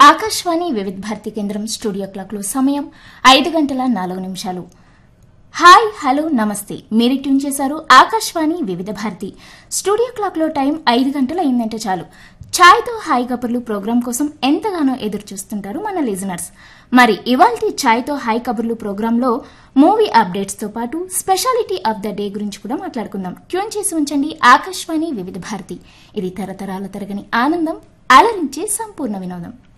ఆకాశవాణి వివిధ భారతి కేంద్రం స్టూడియో క్లాక్లో సమయం 5:04. హాయ్ హలో నమస్తే. మీరు ట్యూన్ చేశారు ఆకాశవాణి వివిధ భారతి. స్టూడియో క్లాక్లో టైం 5 గంటలు అయిందంటే చాలు ఛాయ్తో హాయ్ కబుర్లు ప్రోగ్రాం కోసం ఎంతగానో ఎదురు చూస్తుంటారు మన లిజనర్స్. మరి ఇవాల్టి ఛాయ్తో హాయ్ కబుర్లు ప్రోగ్రాంలో మూవీ అప్డేట్స్ తో పాటు స్పెషాలిటీ ఆఫ్ ద డే గురించి కూడా మాట్లాడుకుందాం. ట్యూన్ చేసి ఉంచండి ఆకాశవాణి వివిధ భారతి. ఇది తరతరాల తరగని ఆనందం, అలరించే సంపూర్ణ వినోదం.